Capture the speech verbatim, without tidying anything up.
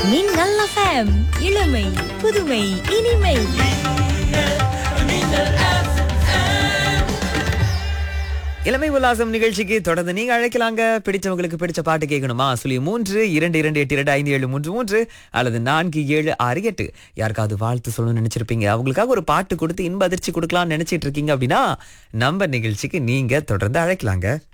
மின்னல் எஃப்எம், இளமை புதுமை இனிமை. இளமை உல்லாசம் நிகழ்ச்சிக்கு தொடர்ந்து நீங்க அழைக்கலாங்க. பிடிச்சவங்களுக்கு பிடிச்ச பாட்டு கேட்கணுமா? சொல்லி மூன்று இரண்டு இரண்டு எட்டு இரண்டு ஐந்து ஏழு மூன்று மூன்று அல்லது நான்கு ஏழு ஆறு எட்டு. யாருக்காவது வாழ்த்து சொல்லணும்னு நினைச்சிருப்பீங்க, அவங்களுக்காக ஒரு பாட்டு கொடுத்து இன்ப அதிர்ச்சி கொடுக்கலாம்னு நினைச்சிட்டு இருக்கீங்க அப்படின்னா நம்ம நிகழ்ச்சிக்கு நீங்க தொடர்ந்து அழைக்கலாங்க.